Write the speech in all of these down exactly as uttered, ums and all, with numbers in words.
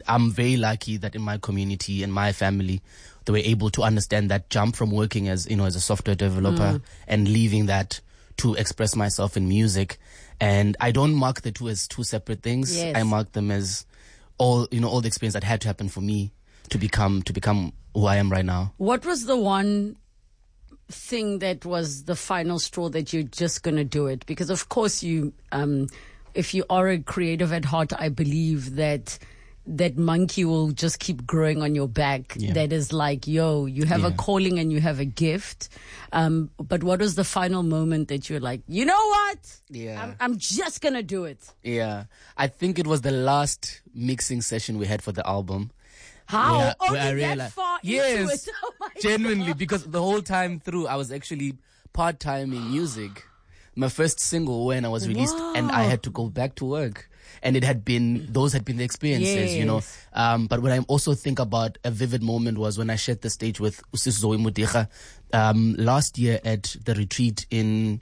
I'm very lucky that in my community and my family, they were able to understand that jump from working as, you know, as a software developer mm. and leaving that to express myself in music. And I don't mark the two as two separate things. Yes. I mark them as all, you know, all the experience that had to happen for me to become, to become who I am right now. What was the one thing that was the final straw that you're just going to do it? Because of course you, um, if you are a creative at heart, I believe that that monkey will just keep growing on your back. Yeah. That is like, yo, you have yeah. a calling and you have a gift. Um, but what was the final moment that you're like, you know what? Yeah. I'm, I'm just going to do it. Yeah. I think it was the last mixing session we had for the album. How? Where, oh, where I realized, that far yes, into it? Oh my genuinely, God. because the whole time through, I was actually part-time in music. My first single when I was released, wow. and I had to go back to work. And it had been, those had been the experiences, yes. you know. Um, but when I also think about a vivid moment was when I shared the stage with Usisi Zoe Modiga, um, last year at the retreat in,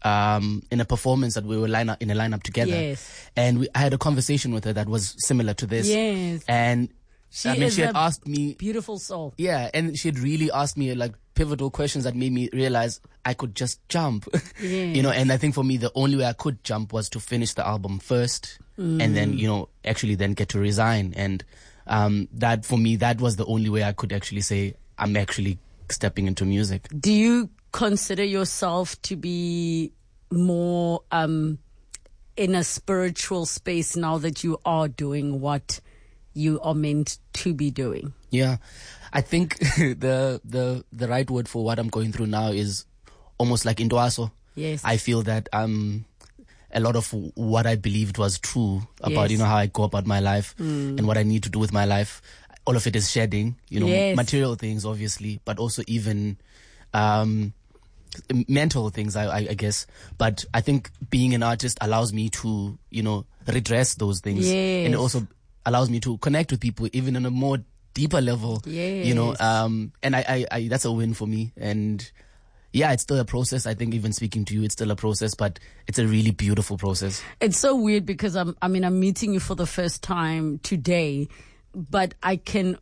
um, in a performance that we were line up, in a lineup together. Yes. And we, I had a conversation with her that was similar to this. Yes. And She I mean, is she had a asked me, beautiful soul. yeah, and she had really asked me like pivotal questions that made me realize I could just jump, yes. you know. And I think for me, the only way I could jump was to finish the album first, mm. and then, you know, actually then get to resign. And um, that for me, that was the only way I could actually say I'm actually stepping into music. Do you consider yourself to be more um, in a spiritual space now that you are doing what you are meant to be doing? Yeah, I think the the the right word for what I'm going through now is almost like intwaso. Yes, I feel that um a lot of what I believed was true about yes. you know how I go about my life mm. and what I need to do with my life, all of it is shedding. You know, yes. material things obviously, but also even um mental things. I, I I guess, but I think being an artist allows me to, you know, redress those things, yes. and it also allows me to connect with people even on a more deeper level, yes. you know, um, and I, I, I, that's a win for me. And yeah, it's still a process. I think even speaking to you, it's still a process, but it's a really beautiful process. It's so weird because I'm, I mean, I'm meeting you for the first time today, but I can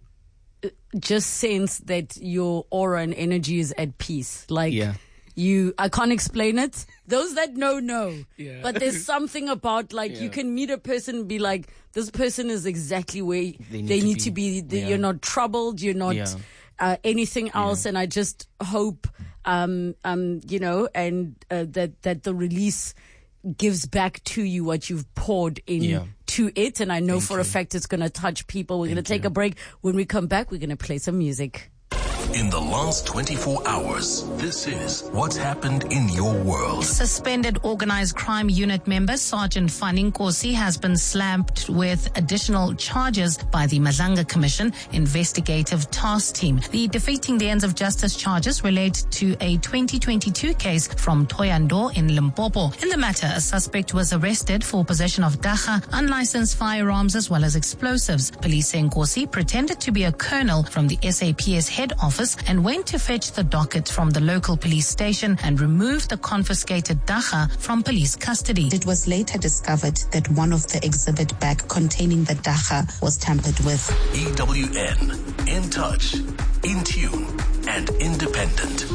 just sense that your aura and energy is at peace. Like, yeah. You, I can't explain it. Those that know, know. Yeah. But there's something about like, yeah. you can meet a person and be like, this person is exactly where they need, they to, need be. to be. The, Yeah. You're not troubled. You're not Yeah. uh, anything else. Yeah. And I just hope, um, um, you know, and uh, that, that the release gives back to you what you've poured in Yeah. to it. And I know Thank for you. a fact it's going to touch people. We're going to take you. a break. When we come back, we're going to play some music. In the last twenty-four hours, this is what's happened in your world. Suspended organized crime unit member Sergeant Fanning Nkosi has been slapped with additional charges by the Mazanga Commission Investigative Task Team. The Defeating the Ends of Justice charges relate to a twenty twenty-two case from Thohoyandou in Limpopo. In the matter, a suspect was arrested for possession of dacha, unlicensed firearms as well as explosives. Police say Nkosi pretended to be a colonel from the S A P S head office and went to fetch the docket from the local police station and remove the confiscated dacha from police custody. It was later discovered that one of the exhibit bag containing the dacha was tampered with. E W N, in touch, in tune, and independent.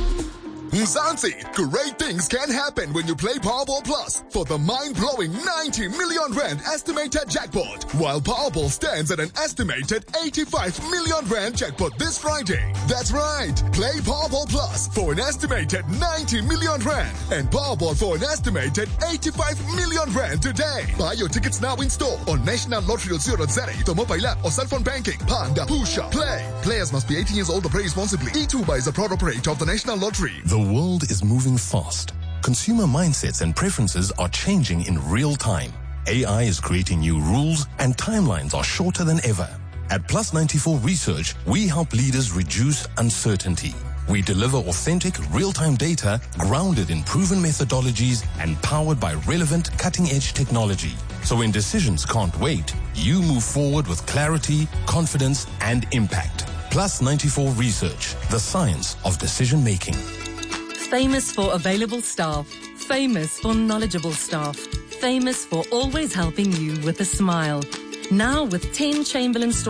Mzansi, great things can happen when you play Powerball Plus for the mind-blowing ninety million rand estimated jackpot, while Powerball stands at an estimated eighty-five million rand jackpot this Friday. That's right, play Powerball Plus for an estimated ninety million rand and Powerball for an estimated eighty-five million rand today. Buy your tickets now in store on national lottery dot co dot za, the mobile app or cell phone banking. Panda Pusha. Play. Players must be eighteen years old or play responsibly. E two B A is a proud operator of the National Lottery. The world is moving fast. Consumer mindsets and preferences are changing in real time. A I is creating new rules and timelines are shorter than ever. At Plus ninety-four Research, we help leaders reduce uncertainty. We deliver authentic, real-time data grounded in proven methodologies and powered by relevant, cutting-edge technology. So when decisions can't wait, you move forward with clarity, confidence, and impact. Plus ninety-four Research, the science of decision-making. Famous for available staff, famous for knowledgeable staff, famous for always helping you with a smile. Now with ten Chamberlain stores